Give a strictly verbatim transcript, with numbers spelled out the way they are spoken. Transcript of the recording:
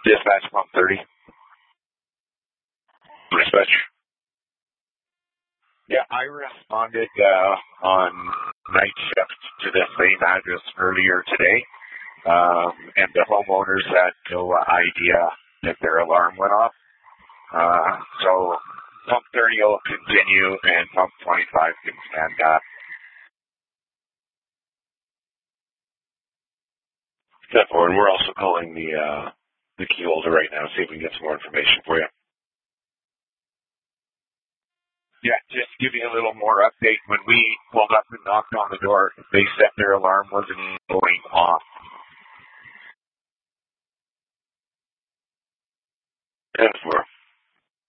Dispatch pump thirty. Dispatch. Yeah, I responded uh, on night shift to the same address earlier today, um, and the homeowners had no idea that their alarm went off. Uh, so pump thirty will continue, and pump twenty-five can stand up. Definitely, and we're also calling the uh, the key holder right now, see if we can get some more information for you. Yeah, just to give you a little more update, when we pulled up and knocked on the door, they said their alarm wasn't going off. ten four.